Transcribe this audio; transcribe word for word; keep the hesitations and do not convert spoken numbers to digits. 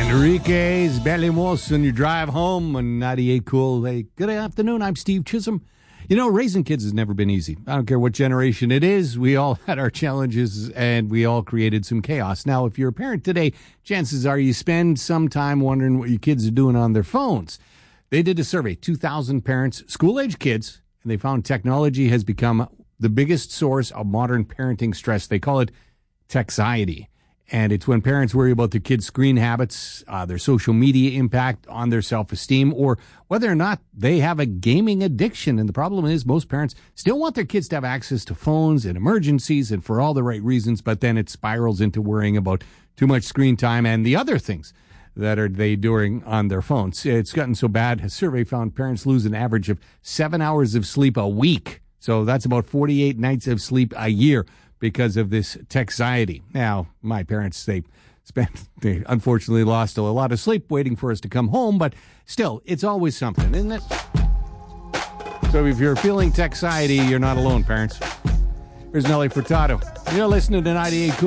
Enrique's Bellimos on your drive home on ninety-eight Cool. Hey, good afternoon. I'm Steve Chisholm. You know, raising kids has never been easy. I don't care what generation it is. We all had our challenges and we all created some chaos. Now, if you're a parent today, chances are you spend some time wondering what your kids are doing on their phones. They did a survey, two thousand parents, school-age kids, and they found technology has become the biggest source of modern parenting stress. They call it texiety. And it's when parents worry about their kids' screen habits, uh, their social media impact on their self-esteem, or whether or not they have a gaming addiction. And the problem is most parents still want their kids to have access to phones in emergencies and for all the right reasons, but then it spirals into worrying about too much screen time and the other things that are they doing on their phones. It's gotten so bad, a survey found parents lose an average of seven hours of sleep a week. So that's about forty-eight nights of sleep a year because of this texiety. Now, my parents, they spent, they unfortunately lost a lot of sleep waiting for us to come home, but still, it's always something, isn't it? So if you're feeling texiety, you're not alone, parents. Here's Nelly Furtado. You're listening to ninety-eight Cool.